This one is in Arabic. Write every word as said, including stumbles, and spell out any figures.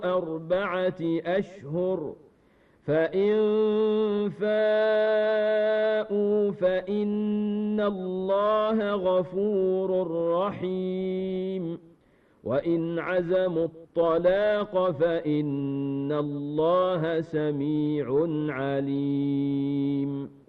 أربعة أشهر فإن فاءوا فإن الله غفور رحيم وإن عزموا الطلاق فإن الله سميع عليم